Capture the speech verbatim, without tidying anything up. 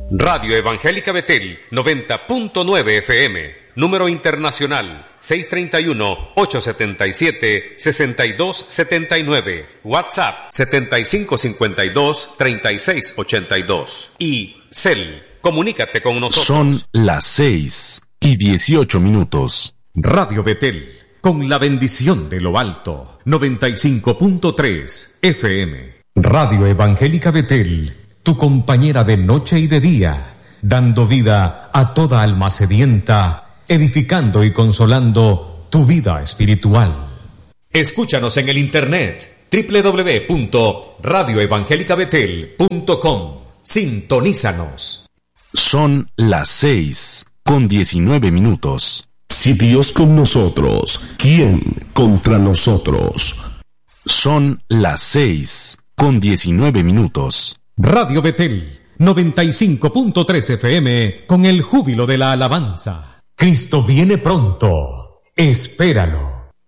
Radio Evangélica Betel, noventa punto nueve F M. Número internacional seis tres uno, ocho siete siete, seis dos siete nueve. WhatsApp setenta y cinco cincuenta y dos, treinta y seis ochenta y dos. Y Cel, comunícate con nosotros. Son las seis y dieciocho minutos. Radio Betel, con la bendición de lo alto, noventa y cinco punto tres F M. Radio Evangélica Betel, tu compañera de noche y de día, dando vida a toda alma sedienta, edificando y consolando tu vida espiritual. Escúchanos en el internet doble u doble u doble u punto radio evangélica betel punto com. Sintonízanos. Son las seis con diecinueve minutos. Si Dios con nosotros, ¿quién contra nosotros? Son las seis con diecinueve minutos. Radio Betel, noventa y cinco punto tres F M, con el júbilo de la alabanza. Cristo viene pronto. Espéralo.